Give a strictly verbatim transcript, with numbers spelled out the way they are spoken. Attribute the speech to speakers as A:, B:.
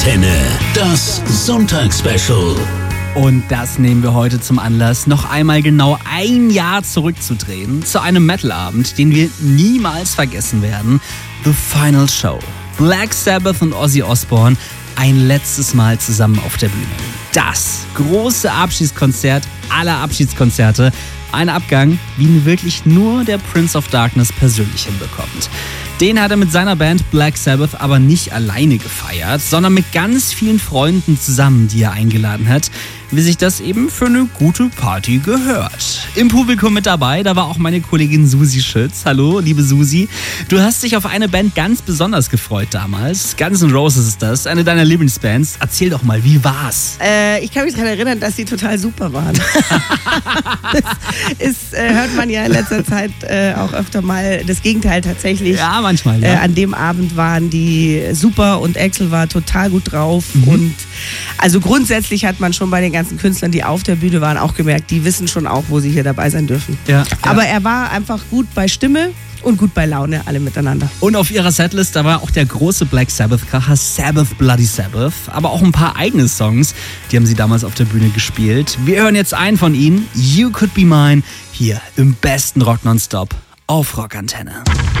A: Antenne, das Sonntagsspecial.
B: Und das nehmen wir heute zum Anlass, noch einmal genau ein Jahr zurückzudrehen zu einem Metal-Abend, den wir niemals vergessen werden. The Final Show. Black Sabbath und Ozzy Osbourne ein letztes Mal zusammen auf der Bühne. Das große Abschiedskonzert aller Abschiedskonzerte. Ein Abgang, wie ihn wirklich nur der Prince of Darkness persönlich hinbekommt. Den hat er mit seiner Band Black Sabbath aber nicht alleine gefeiert, sondern mit ganz vielen Freunden zusammen, die er eingeladen hat, wie sich das eben für eine gute Party gehört. Im Publikum mit dabei, da war auch meine Kollegin Susi Schütz. Hallo, liebe Susi. Du hast dich auf eine Band ganz besonders gefreut damals. Guns N' Roses ist das, eine deiner Lieblingsbands. Erzähl doch mal, wie war's?
C: Äh, ich kann mich daran erinnern, dass sie total super waren. Das ist, äh, hört man ja in letzter Zeit äh, auch öfter mal das Gegenteil tatsächlich.
B: Ja, manchmal, ja.
C: Äh, an dem Abend waren die super und Axl war total gut drauf. Mhm. Und also grundsätzlich hat man schon bei den ganzen Künstlern, die auf der Bühne waren, auch gemerkt, die wissen schon auch, wo sie hier dabei sein dürfen.
B: Ja,
C: Aber
B: ja.
C: er war einfach gut bei Stimme und gut bei Laune, alle miteinander.
B: Und auf ihrer Setlist, da war auch der große Black Sabbath-Kracher Sabbath Bloody Sabbath, aber auch ein paar eigene Songs, die haben sie damals auf der Bühne gespielt. Wir hören jetzt einen von ihnen, You Could Be Mine, hier im besten Rock Nonstop auf Rockantenne.